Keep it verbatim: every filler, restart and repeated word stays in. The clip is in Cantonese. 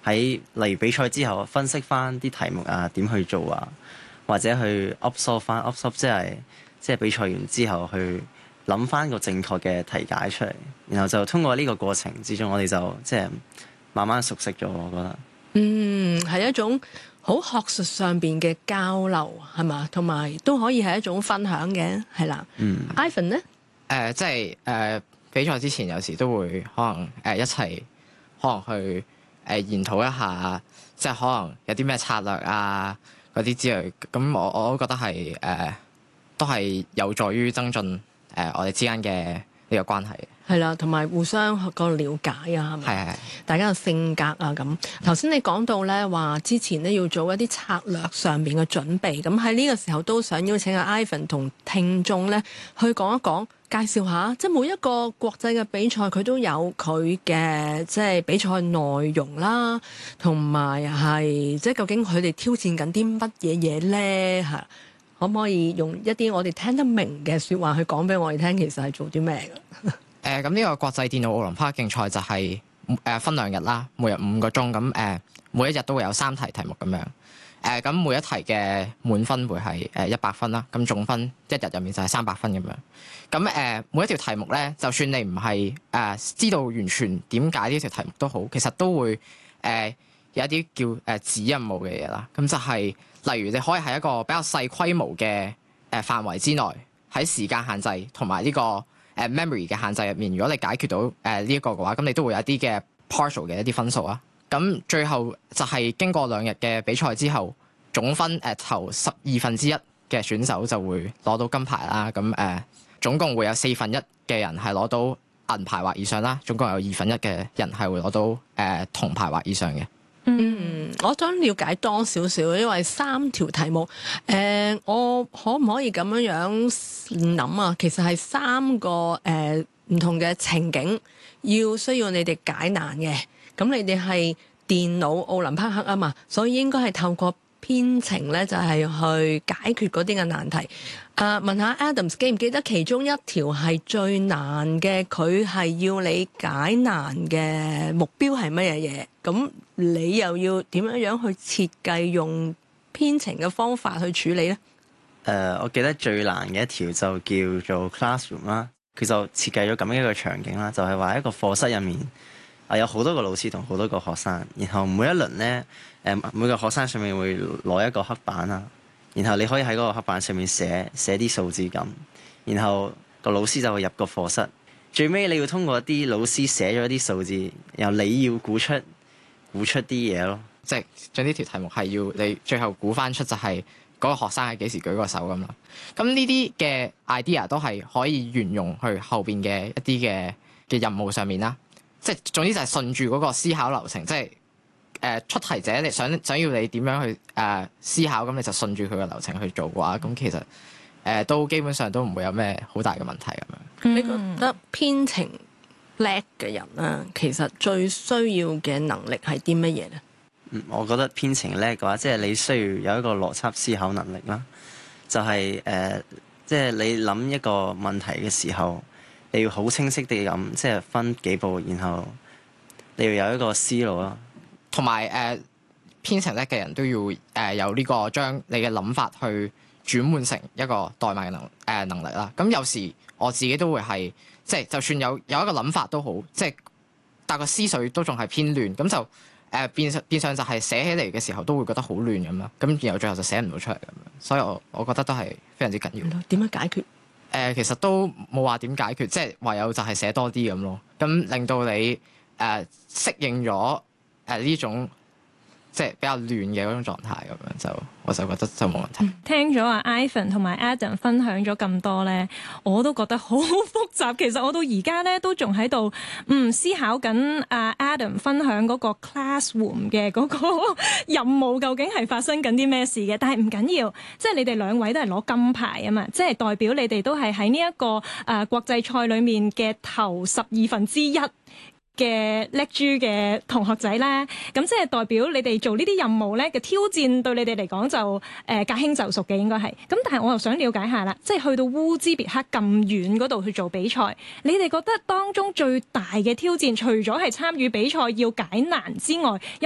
喺例如比賽之後分析翻啲題目啊，點去做啊，或者去 absorb 翻 absorb 即係即係比賽完之後去諗翻個正確嘅題解出嚟，然後就通過呢個過程之中，我哋就即係慢慢熟悉咗。我覺得嗯係一種好學術上邊嘅交流係嘛，同埋都可以係一種分享嘅係啦。嗯 Ivan 咧？ 誒、呃，即係誒、呃、比賽之前有時都會可能誒、呃、一齊可能去誒、呃、研討一下，即係可能有啲咩策略啊嗰啲之類。咁我我都覺得係誒、呃、都係有助於增進誒、呃、我哋之間嘅呢個關係。係啦，同埋互相個了解啊，係咪？係係。大家嘅性格啊，咁頭先你講到咧話之前咧要做一啲策略上邊嘅準備，咁喺呢個時候都想邀請阿 Ivan 同聽眾咧去講一講。介紹下，即係每一個國際嘅比賽，佢都有佢嘅即係比賽內容啦，同埋係即係究竟佢哋挑戰緊啲乜嘢嘢咧？嚇，可唔可以用一啲我哋聽得明嘅説話去講俾我哋聽？其實係做啲咩嘅？誒、 呃，咁呢個國際電腦奧林匹克競賽就係、是、誒、呃、分兩日啦，每日五個鐘，咁誒、呃、每一日都會有三題題目咁樣。誒咁、呃、每一題嘅滿分會係誒一百分啦，咁總分一日入面就係三百分咁樣。咁誒、呃、每一條題目咧，就算你唔係誒知道完全點解呢條題目都好，其實都會誒、呃、有一啲叫誒、呃、子任務嘅嘢啦。咁就係、是、例如你可以喺一個比較細規模嘅誒、呃、範圍之內，喺時間限制同埋呢個誒、呃、memory 嘅限制入面，如果你解決到誒呢一個嘅話，咁你都會有一啲嘅 partial 嘅一啲分數啊。咁最後就係經過兩日嘅比賽之後，總分誒、呃、頭十二分之一嘅選手就會攞到金牌啦。咁誒、呃、總共會有四分一嘅人係攞到銀牌或以上啦，總共有二分一嘅人係會攞到誒、呃、銅牌或以上嘅。 嗯，我想了解多少少，因為三條題目，誒、呃，我可唔可以咁樣樣諗啊？其實係三個誒唔、呃、同嘅情景，要需要你哋解難嘅。咁你哋係電腦奧林匹克啊嘛，所以應該係透過編程咧，就係去解決嗰啲嘅難題。啊，問下 Adams 記唔記得其中一條係最難嘅？佢係要你解難嘅目標係乜嘢嘢？咁你又要點樣樣去設計用編程嘅方法去處理呢？ 誒、呃，我記得最難嘅一條就叫做 Classroom 啦。佢就設計咗咁一個場景啦，就係、是、話一個課室入面。啊！有好多個老師同好多個學生，然後每一輪咧，誒每個學生上面會攞一個黑板啦，然後你可以喺嗰個黑板上面寫寫啲數字咁，然後個老師就會入個課室，最尾你要通過啲老師寫咗啲數字，然後你要估出估出啲嘢咯， 即係將呢條題目係要你最後估翻出就係嗰個學生係幾時舉個手咁啦。咁呢啲嘅 idea 都係可以沿用去後邊嘅一啲嘅嘅任務上面啦。即係總之就係順住嗰個思考流程，即係誒、呃、出題者你想想要你點樣去誒、呃、思考，咁你就順住佢嘅流程去做嘅話，咁其實誒、呃、都基本上都唔會有咩好大嘅問題咁樣。 嗯、你覺得編程叻嘅人咧，其實最需要嘅能力係啲乜嘢咧？ 嗯，我覺得編程叻嘅話，即係你需要有一個邏輯思考能力啦，就係、是、誒、呃、即係你諗一個問題嘅時候。你要好清晰地咁，即係分幾步，然後你要有一個思路咯。 同埋誒編程叻嘅人都要誒、呃、有呢個將你嘅諗法去轉換成一個代碼嘅能誒、呃、能力啦。咁有時我自己都會係即係，就算有有一個諗法都好，即係但個思緒都仲係偏亂，咁就誒、呃、變相變相就係寫起嚟嘅時候都會覺得好亂咁啦。咁然後最後就寫唔到出嚟咁樣。所以我我覺得都係非常之緊要。 點樣解決？ 誒、呃、其實都冇話點解決，即係唯有就係寫多啲咁咯，咁令到你誒、呃、適應咗誒呢種即係比較亂嘅嗰種狀態咁樣，就我就覺得就冇問題。 聽咗阿 Ivan 同埋 Adam 分享咗咁多咧，我都覺得好複雜。其實我到而家咧都仲喺度嗯思考緊阿 Adam 分享嗰個 Classroom 嘅嗰個任務究竟係發生緊啲咩事嘅。但係唔緊要，即係你哋兩位都係攞金牌啊嘛，即係代表你哋都係喺呢一個誒、呃、國際賽裡面嘅頭十二分之一嘅叻豬嘅同學仔啦，咁即係代表你哋做呢啲任務咧嘅挑戰對你哋嚟講就誒、呃、駕輕就熟嘅應該係。咁但係我又想了解下啦，即係去到烏茲別克咁遠嗰度去做比賽，你哋覺得當中最大嘅挑戰，除咗係參與比賽要解難之外，